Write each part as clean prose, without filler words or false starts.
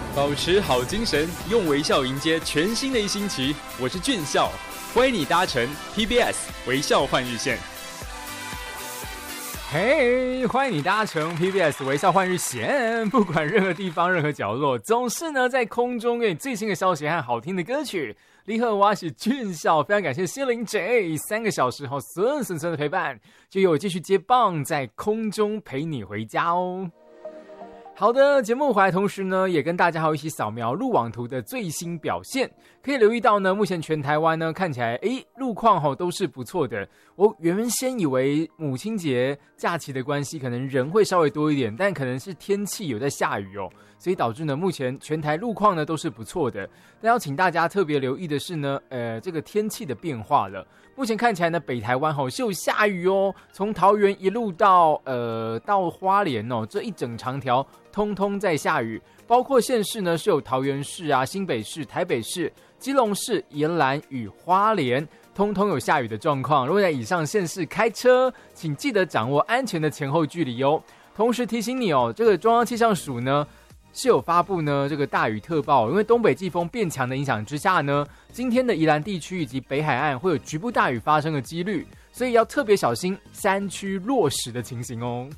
保持好精神，用微笑迎接全新的一星期。我是俊孝，欢迎你搭乘 PBS 微笑换日线。 嘿，欢迎你搭乘 PBS 微笑换日线，不管任何地方、任何角落，总是呢在空中给你最新的消息和好听的歌曲。你好，我是俊孝，非常感谢心灵 J 3个小时后顺的陪伴，就由我继续接棒，在空中陪你回家哦。好的，节目回来同时呢，也跟大家一起扫描路网图的最新表现。可以留意到呢，目前全台湾呢看起来，路况都是不错的。我原先以为母亲节假期的关系，可能人会稍微多一点，但可能是天气有在下雨哦，所以导致呢，目前全台路况呢都是不错的。但要请大家特别留意的是呢，这个天气的变化了。目前看起来呢，北台湾是有下雨哦，从桃园一路到花莲哦，这一整长条通通在下雨，包括县市呢是有桃园市啊、新北市、台北市、基隆市、宜兰与花莲，通通有下雨的状况。如果在以上县市开车，请记得掌握安全的前后距离哦。同时提醒你哦，这个中央气象署呢是有发布呢这个大雨特报，因为东北季风变强的影响之下呢，今天的宜兰地区以及北海岸会有局部大雨发生的几率，所以要特别小心山区落石的情形哦。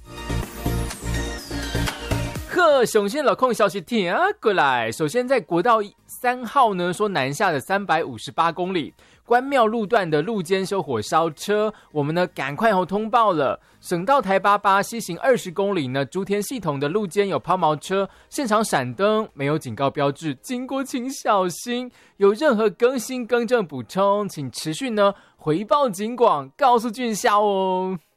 首先老空消息听过来，首先在国道3号呢，说南下的358公里关庙路段的路肩修火烧车，我们呢赶快通报了。省道台88西行20公里呢，竹田系统的路肩有抛锚车，现场闪灯，没有警告标志，经过请小心。有任何更新更正补充，请持续呢回报警广，告诉俊孝哦。